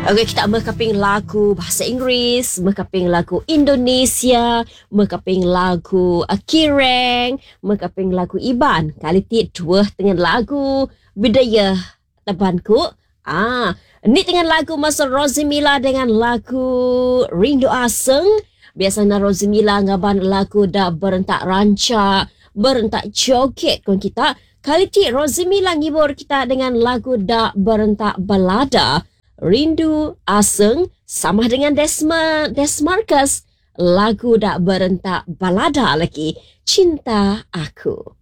Okay, kita merkaping lagu bahasa Inggeris, merkaping lagu Indonesia, merkaping lagu Kireng, merkaping lagu Iban. Kali ti dua dengan lagu budaya Tabanku. Ni dengan lagu masa Rosemilla dengan lagu Rindu Aseng. Biasanya Rosemilla ngaban lagu dah berentak rancak, berentak joget kon kita. Kali ti Rosemilla ngibur kita dengan lagu dah berentak balada. Rindu Aseng sama dengan Desmarcus. Lagu dak berentak balada lagi. Cinta Aku.